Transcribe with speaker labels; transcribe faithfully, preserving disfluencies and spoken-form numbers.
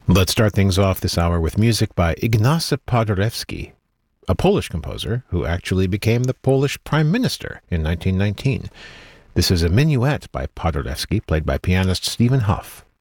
Speaker 1: Let's start things off this hour with music by Ignacy Paderewski, a Polish composer who actually became the Polish Prime Minister in nineteen nineteen. This is a minuet by Paderewski, played by pianist Stephen Huff.